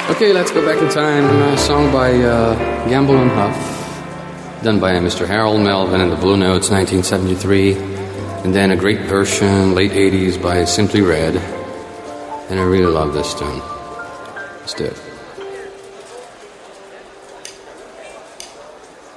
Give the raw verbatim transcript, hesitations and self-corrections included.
Okay, let's go back in time. A song by uh, Gamble and Huff, done by Mister Harold Melvin and the Blue Notes, nineteen seventy-three. And then a great version, late eighties, by Simply Red. And I really love this tune. Let's do it.